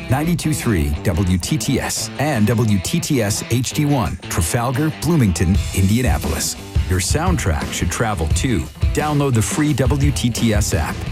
92.3 WTTS and WTTS HD1, Trafalgar, Bloomington, Indianapolis. Your soundtrack should travel too. Download the free WTTS app